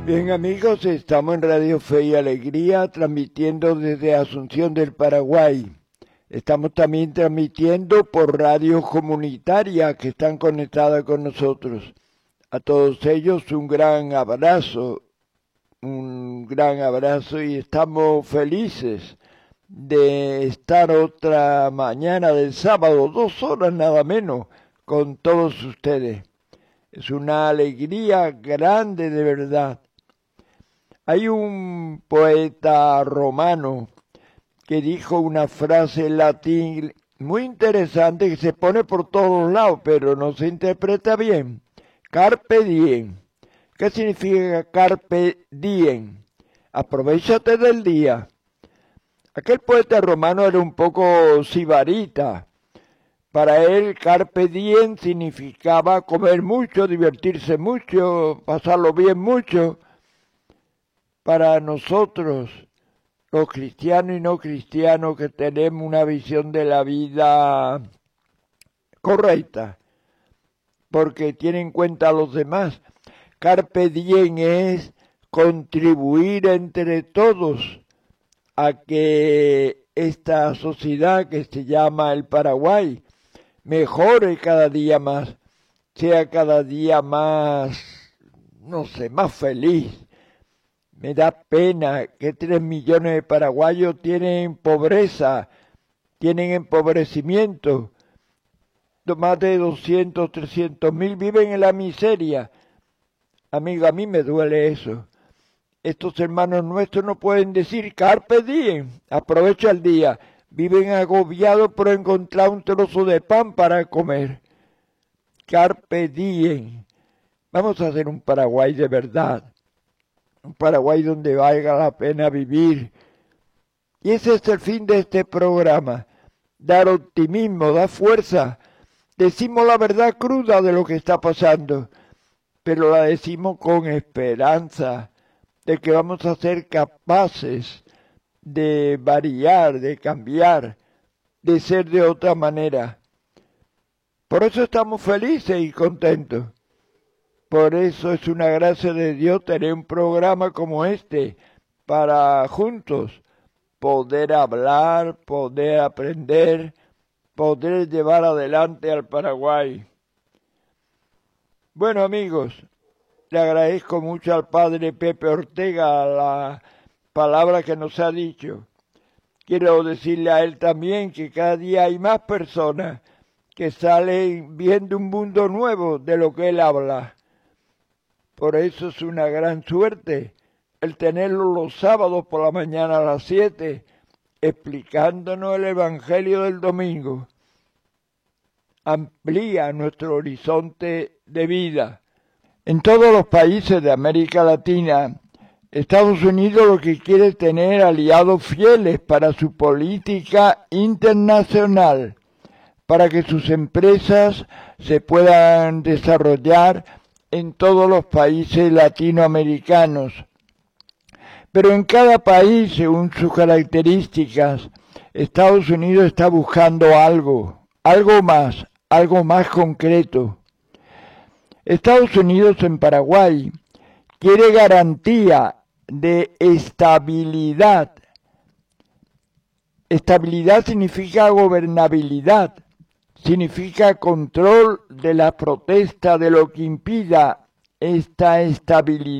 Bien amigos, estamos en Radio Fe y Alegría transmitiendo desde Asunción del Paraguay. Estamos también transmitiendo por radios comunitarias que están conectadas con nosotros. A todos ellos un gran abrazo y estamos felices de estar otra mañana del sábado, 2 horas nada menos, con todos ustedes. Es una alegría grande de verdad. Hay un poeta romano que dijo una frase en latín muy interesante que se pone por todos lados, pero no se interpreta bien. Carpe diem. ¿Qué significa carpe diem? Aprovéchate del día. Aquel poeta romano era un poco sibarita. Para él, carpe diem significaba comer mucho, divertirse mucho, pasarlo bien mucho. Para nosotros, los cristianos y no cristianos que tenemos una visión de la vida correcta, porque tiene en cuenta a los demás, carpe diem es contribuir entre todos a que esta sociedad que se llama el Paraguay mejore cada día más, sea cada día más, más feliz. Me da pena que 3 millones de paraguayos tienen pobreza, tienen empobrecimiento. Más de 200, 300 mil viven en la miseria. Amigo, a mí me duele eso. Estos hermanos nuestros no pueden decir carpe diem, aprovecha el día. Viven agobiados por encontrar un trozo de pan para comer. Carpe diem. Vamos a hacer un Paraguay de verdad. Un Paraguay donde valga la pena vivir. Y ese es el fin de este programa. Dar optimismo, dar fuerza. Decimos la verdad cruda de lo que está pasando, pero la decimos con esperanza de que vamos a ser capaces de variar, de cambiar, de ser de otra manera. Por eso estamos felices y contentos. Por eso es una gracia de Dios tener un programa como este para juntos poder hablar, poder aprender, poder llevar adelante al Paraguay. Bueno amigos, le agradezco mucho al padre Pepe Ortega la palabra que nos ha dicho. Quiero decirle a él también que cada día hay más personas que salen viendo un mundo nuevo de lo que él habla. Por eso es una gran suerte el tenerlo los sábados por la mañana a las 7, explicándonos el Evangelio del domingo. Amplía nuestro horizonte de vida. En todos los países de América Latina, Estados Unidos lo que quiere es tener aliados fieles para su política internacional, para que sus empresas se puedan desarrollar en todos los países latinoamericanos. Pero en cada país, según sus características, Estados Unidos está buscando algo más concreto. Estados Unidos en Paraguay quiere garantía de estabilidad. Estabilidad significa gobernabilidad. Significa control de la protesta de lo que impida esta estabilidad.